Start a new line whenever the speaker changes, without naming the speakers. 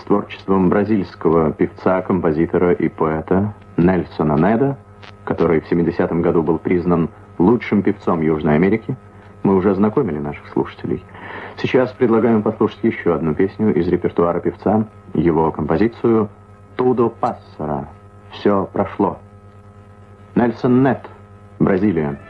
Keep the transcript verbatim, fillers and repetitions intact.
творчеством бразильского певца, композитора и поэта Нельсона Неда, который в семидесятом году был признан лучшим певцом Южной Америки, мы уже ознакомили наших слушателей. Сейчас предлагаем послушать еще одну песню из репертуара певца, его композицию «Тудо пассара» — «Все прошло». Нельсон Нед, Бразилия.